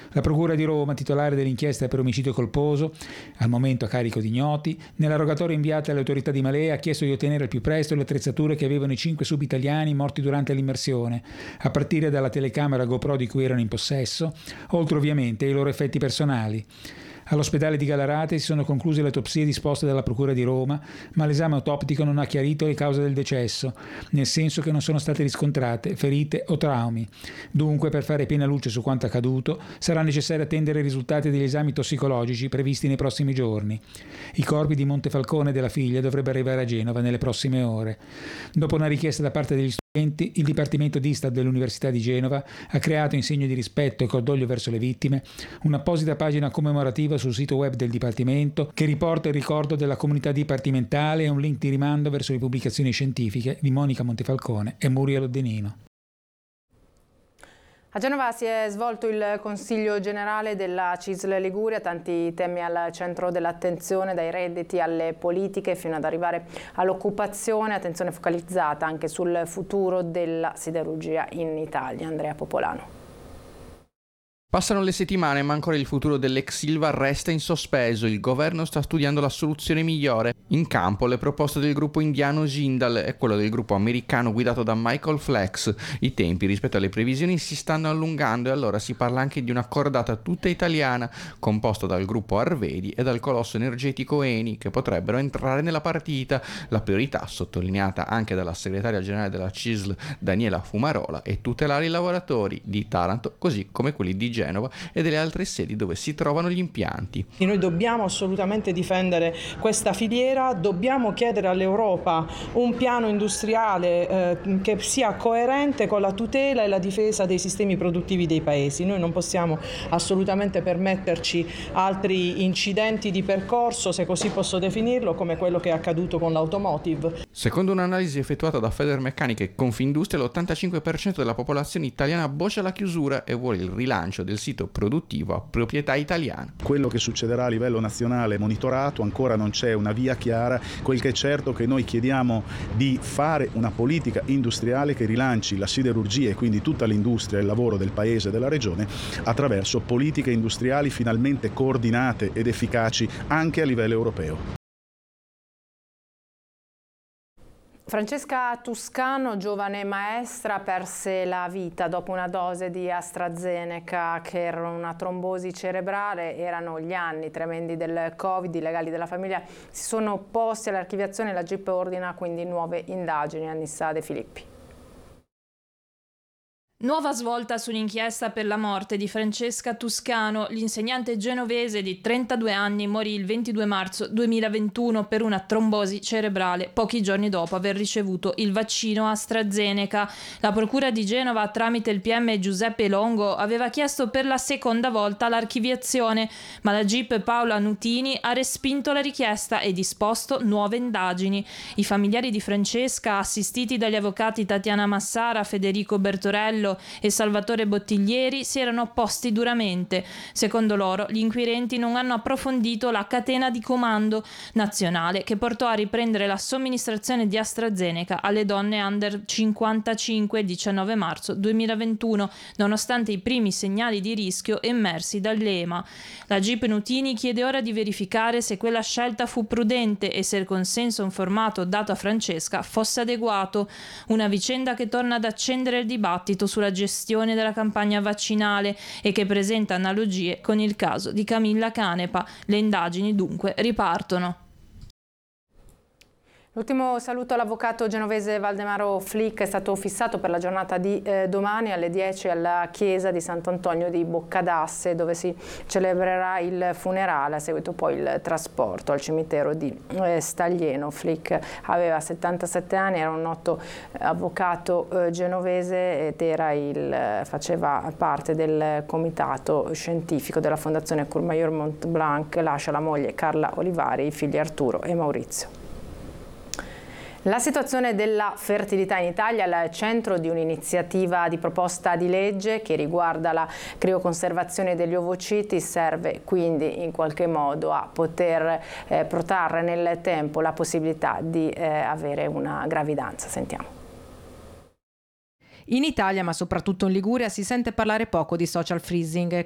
La Procura di Roma, titolare dell'inchiesta per omicidio colposo, al momento a carico di ignoti, nella rogatoria inviata alle autorità di Malé ha chiesto di ottenere al più presto le attrezzature che avevano i 5 sub-italiani morti durante l'immersione, a partire dalla telecamera GoPro di cui erano in possesso, oltre ovviamente ai loro effetti personali. All'ospedale di Gallarate si sono concluse le autopsie disposte dalla Procura di Roma, ma l'esame autoptico non ha chiarito le cause del decesso, nel senso che non sono state riscontrate ferite o traumi. Dunque, per fare piena luce su quanto accaduto, sarà necessario attendere i risultati degli esami tossicologici previsti nei prossimi giorni. I corpi di Montefalcone e della figlia dovrebbero arrivare a Genova nelle prossime ore. Dopo una richiesta da parte degli studenti, il Dipartimento di Istat dell'Università di Genova ha creato, in segno di rispetto e cordoglio verso le vittime, un'apposita pagina commemorativa sul sito web del Dipartimento che riporta il ricordo della comunità dipartimentale e un link di rimando verso le pubblicazioni scientifiche di Monica Montefalcone e Muriel Odenino. A Genova si è svolto il Consiglio Generale della CISL Liguria, tanti temi al centro dell'attenzione, dai redditi alle politiche fino ad arrivare all'occupazione, attenzione focalizzata anche sul futuro della siderurgia in Italia. Andrea Popolano. Passano le settimane ma ancora il futuro dell'ex Ilva resta in sospeso. Il governo sta studiando la soluzione migliore. In campo le proposte del gruppo indiano Jindal e quello del gruppo americano guidato da Michael Flex. I tempi rispetto alle previsioni si stanno allungando e allora si parla anche di una cordata tutta italiana composta dal gruppo Arvedi e dal colosso energetico Eni che potrebbero entrare nella partita. La priorità, sottolineata anche dalla segretaria generale della CISL Daniela Fumarola, è tutelare i lavoratori di Taranto così come quelli di Genova e delle altre sedi dove si trovano gli impianti. Noi dobbiamo assolutamente difendere questa filiera, dobbiamo chiedere all'Europa un piano industriale che sia coerente con la tutela e la difesa dei sistemi produttivi dei paesi. Noi non possiamo assolutamente permetterci altri incidenti di percorso, se così posso definirlo, come quello che è accaduto con l'automotive. Secondo un'analisi effettuata da Federmeccanica e Confindustria, l'85% della popolazione italiana boccia la chiusura e vuole il rilancio del sito produttivo a proprietà italiana. Quello che succederà a livello nazionale è monitorato, ancora non c'è una via chiara. Quel che è certo è che noi chiediamo di fare una politica industriale che rilanci la siderurgia e quindi tutta l'industria e il lavoro del paese e della regione attraverso politiche industriali finalmente coordinate ed efficaci anche a livello europeo. Francesca Tuscano, giovane maestra, perse la vita dopo una dose di AstraZeneca che era una trombosi cerebrale. Erano gli anni tremendi del Covid, i legali della famiglia si sono opposti all'archiviazione e la GIP ordina quindi nuove indagini. Annissa De Filippi. Nuova svolta sull'inchiesta per la morte di Francesca Tuscano. L'insegnante genovese di 32 anni morì il 22 marzo 2021 per una trombosi cerebrale, pochi giorni dopo aver ricevuto il vaccino AstraZeneca. La Procura di Genova, tramite il PM Giuseppe Longo, aveva chiesto per la seconda volta l'archiviazione, ma la GIP Paola Nutini ha respinto la richiesta e disposto nuove indagini. I familiari di Francesca, assistiti dagli avvocati Tatiana Massara, Federico Bertorello e Salvatore Bottiglieri, si erano opposti duramente. Secondo loro, gli inquirenti non hanno approfondito la catena di comando nazionale che portò a riprendere la somministrazione di AstraZeneca alle donne under 55 il 19 marzo 2021, nonostante i primi segnali di rischio emersi dall'EMA. La GIP Nutini chiede ora di verificare se quella scelta fu prudente e se il consenso informato dato a Francesca fosse adeguato. Una vicenda che torna ad accendere il dibattito sulla gestione della campagna vaccinale e che presenta analogie con il caso di Camilla Canepa. Le indagini dunque ripartono. L'ultimo saluto all'avvocato genovese Valdemaro Flick è stato fissato per la giornata di domani alle 10 alla chiesa di Sant'Antonio di Boccadasse, dove si celebrerà il funerale, a seguito poi il trasporto al cimitero di Staglieno. Flick aveva 77 anni, era un noto avvocato genovese ed faceva parte del comitato scientifico della Fondazione Courmayeur Montblanc. Lascia la moglie Carla Olivari, i figli Arturo e Maurizio. La situazione della fertilità in Italia è al centro di un'iniziativa di proposta di legge che riguarda la crioconservazione degli ovociti. Serve quindi in qualche modo a poter protrarre nel tempo la possibilità di avere una gravidanza. Sentiamo. In Italia, ma soprattutto in Liguria, si sente parlare poco di social freezing,